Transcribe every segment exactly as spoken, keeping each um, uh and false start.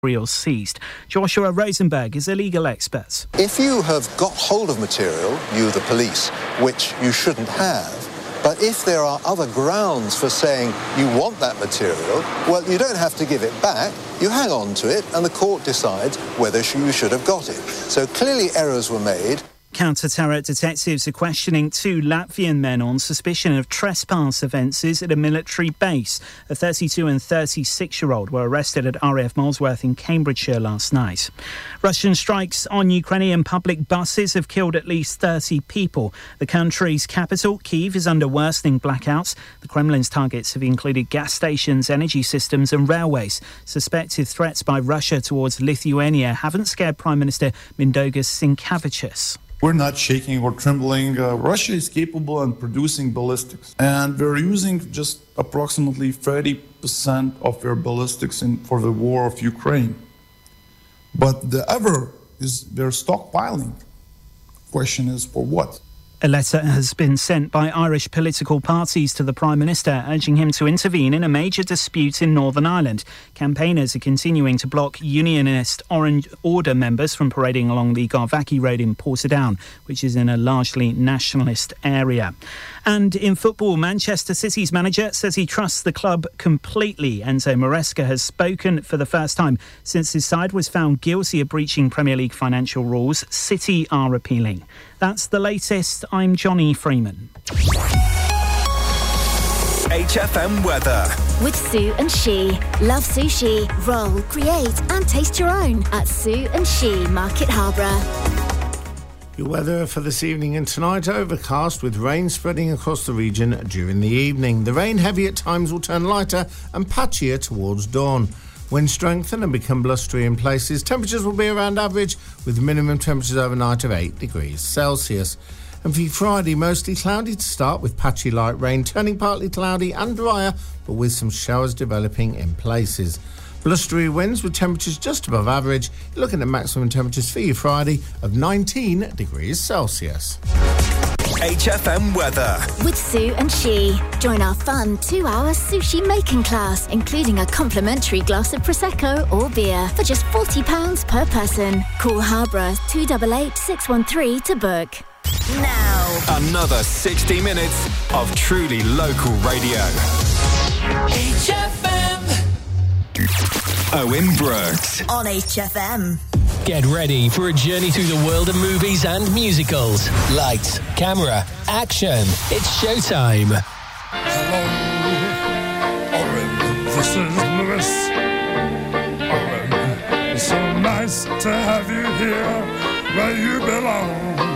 seized. Joshua Rosenberg is a legal expert. If you have got hold of material, you the police, which you shouldn't have, but if there are other grounds for saying you want that material, well, you don't have to give it back. You hang on to it and the court decides whether you should have got it. So clearly errors were made. Counter-terror detectives are questioning two Latvian men on suspicion of trespass offences at a military base. A thirty-two and thirty-six-year-old were arrested at R A F Molesworth in Cambridgeshire last night. Russian strikes on Ukrainian public buses have killed at least thirty people. The country's capital, Kyiv, is under worsening blackouts. The Kremlin's targets have included gas stations, energy systems and railways. Suspected threats by Russia towards Lithuania haven't scared Prime Minister Mindaugas Sinkevičius. We're not shaking or trembling. Uh, Russia is capable of producing ballistics. And we're using just approximately thirty percent of their ballistics in, for the war of Ukraine. But the other is they're stockpiling. Question is, for what? A letter has been sent by Irish political parties to the Prime Minister urging him to intervene in a major dispute in Northern Ireland. Campaigners are continuing to block Unionist Orange Order members from parading along the Garvaki Road in Portadown, which is in a largely nationalist area. And in football, Manchester City's manager says he trusts the club completely. Enzo Maresca has spoken for the first time since his side was found guilty of breaching Premier League financial rules. City are appealing. That's the latest. I'm Johnny Freeman. H F M weather. With Sue and She. Love sushi, roll, create and taste your own at Sue and She, Market Harborough. Your weather for this evening and tonight: overcast with rain spreading across the region during the evening. The rain, heavy at times, will turn lighter and patchier towards dawn. Wind strengthen and become blustery in places. Temperatures will be around average with minimum temperatures overnight of eight degrees Celsius. And for Friday, mostly cloudy to start with patchy light rain, turning partly cloudy and drier, but with some showers developing in places. Blustery winds with temperatures just above average. You're looking at maximum temperatures for you Friday of nineteen degrees Celsius. H F M weather. With Sue and She. Join our fun two-hour sushi making class, including a complimentary glass of Prosecco or beer for just forty pounds per person. Call Harborough two eight eight, six one three to book. Now. Another sixty minutes of truly local radio. H F M. Owen Brooks. On H F M. Get ready for a journey through the world of movies and musicals. Lights, camera, action. It's showtime. Hello, Owen. This is Lewis. Owen, it's so nice to have you here where you belong.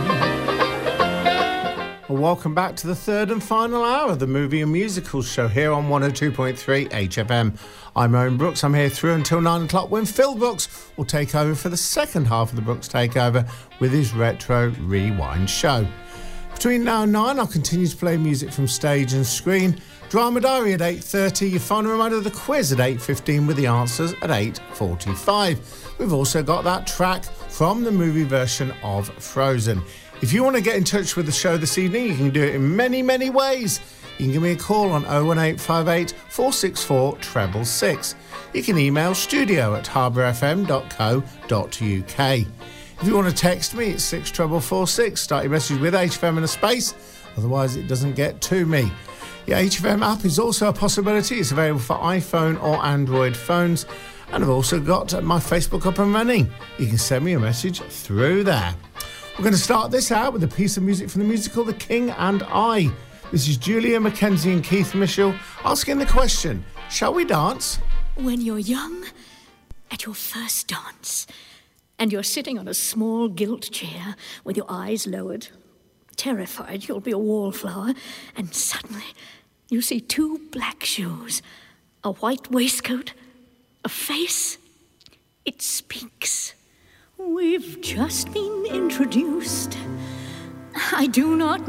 Well, welcome back to the third and final hour of the Movie and Musicals show here on one oh two point three H F M. I'm Owen Brooks. I'm here through until nine o'clock when Phil Brooks will take over for the second half of the Brooks Takeover with his Retro Rewind show. Between now and nine, I'll continue to play music from stage and screen. Drama Diary at eight thirty. Your final reminder of the quiz at eight fifteen with the answers at eight forty-five. We've also got that track from the movie version of Frozen. If you want to get in touch with the show this evening, you can do it in many, many ways. You can give me a call on oh one eight five eight, four six four, six six six. You can email studio at harbour f m dot co dot u k. If you want to text me, it's six four four six. Start your message with H F M and a space, otherwise it doesn't get to me. The H F M app is also a possibility. It's available for iPhone or Android phones. And I've also got my Facebook up and running. You can send me a message through there. We're going to start this out with a piece of music from the musical The King and I. This is Julia Mackenzie and Keith Mitchell asking the question, shall we dance? When you're young, at your first dance, and you're sitting on a small gilt chair with your eyes lowered, terrified you'll be a wallflower, and suddenly you see two black shoes, a white waistcoat, a face. It speaks. We've just been introduced. I do not